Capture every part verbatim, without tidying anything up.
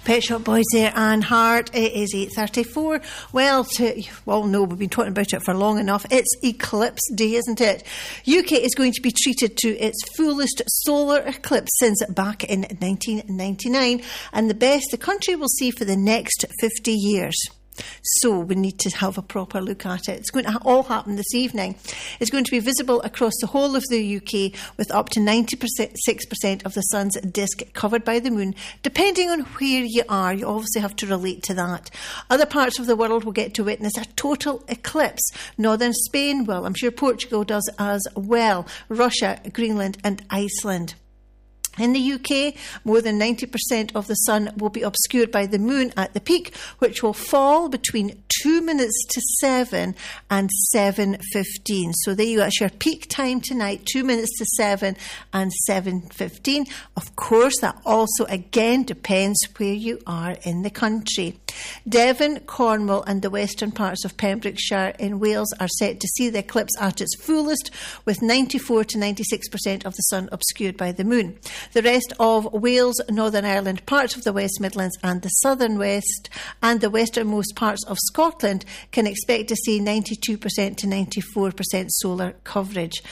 Pet Shop Boys there, Anne Hart. It is eight thirty-four. Well, to, well, no, we've been talking about it for long enough. It's Eclipse Day, isn't it? U K is going to be treated to its fullest solar eclipse since back in nineteen ninety-nine, and the best the country will see for the next fifty years. So we need to have a proper look at it. It's going to all happen this evening. It's going to be visible across the whole of the U K, with up to ninety-six percent of the sun's disk covered by the moon. Depending on where you are, you obviously have to relate to that. Other parts of the world will get to witness a total eclipse. Northern Spain will. I'm sure Portugal does as well. Russia, Greenland and Iceland. In the U K, more than ninety percent of the sun will be obscured by the moon at the peak, which will fall between two minutes to seven and seven fifteen. So there you go. That's your peak time tonight, two minutes to seven and seven fifteen. Of course, that also again depends where you are in the country. Devon, Cornwall and the western parts of Pembrokeshire in Wales are set to see the eclipse at its fullest, with ninety-four to ninety-six percent of the sun obscured by the moon. The rest of Wales, Northern Ireland, parts of the West Midlands and the Southern West and the westernmost parts of Scotland can expect to see ninety-two percent to ninety-four percent solar coverage.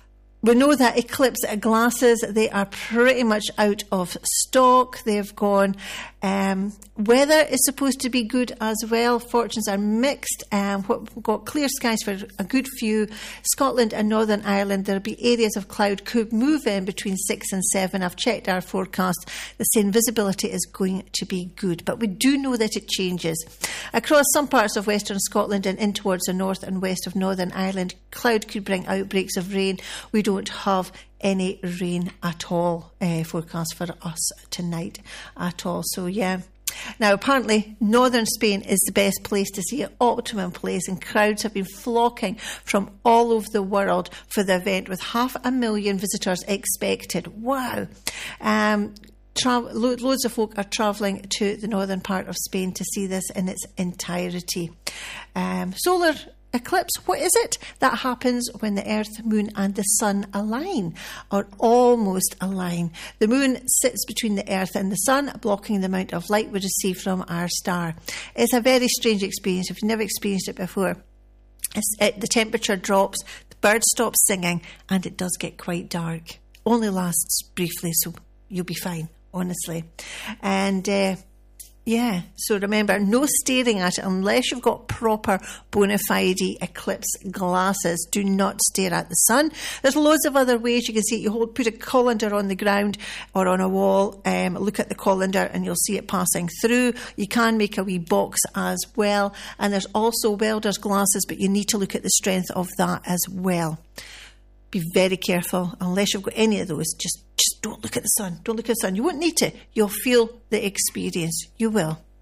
We know that eclipse glasses, they are pretty much out of stock. They've gone. Um, weather is supposed to be good as well. Fortunes are mixed. Um, we've got clear skies for a good few. Scotland and Northern Ireland, there'll be areas of cloud could move in between six and seven. I've checked our forecast. The same visibility is going to be good, but we do know that it changes. Across some parts of Western Scotland and in towards the north and west of Northern Ireland, cloud could bring outbreaks of rain. We don't don't have any rain at all uh, forecast for us tonight at all. So yeah. Now apparently northern Spain is the best place to see it, optimum place, and crowds have been flocking from all over the world for the event, with half a million visitors expected. Wow. Um Tra- lo- loads of folk are travelling to the northern part of Spain to see this in its entirety. Um, solar eclipse, what is it? That happens when the Earth, Moon and the Sun align, or almost align. The Moon sits between the Earth and the Sun, blocking the amount of light we receive from our star. It's a very strange experience if you've never experienced it before. It's, it, the temperature drops, the birds stop singing, and it does get quite dark. Only lasts briefly, so you'll be fine, honestly. And uh, yeah, so remember, no staring at it unless you've got proper bona fide eclipse glasses. Do not stare at the sun. There's loads of other ways you can see it. You hold, put a colander on the ground or on a wall, um, look at the colander and you'll see it passing through. You can make a wee box as well. And there's also welder's glasses, but you need to look at the strength of that as well. Be very careful. Unless you've got any of those, just just don't look at the sun. Don't look at the sun. You won't need to. You'll feel the experience. You will.